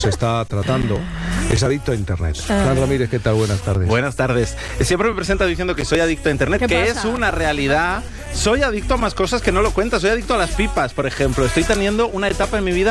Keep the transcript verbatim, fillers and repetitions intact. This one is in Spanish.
se está tratando es adicto a Internet. Fran Ramírez, ¿qué tal? Buenas tardes. Buenas tardes. Siempre me presenta diciendo que soy adicto a Internet, que pasa? es una realidad. Soy adicto a más cosas que no lo cuentas. Soy adicto a las pipas, por ejemplo. Estoy teniendo una etapa en mi vida